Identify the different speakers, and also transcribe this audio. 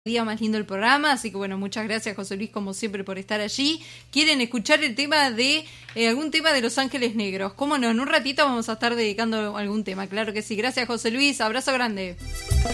Speaker 1: día más lindo el programa, así que bueno, muchas gracias José Luis como siempre por estar allí. ¿Quieren escuchar el tema de algún tema de Los Ángeles Negros? Cómo no, en un ratito vamos a estar dedicando algún tema, claro que sí. Gracias José Luis, abrazo grande.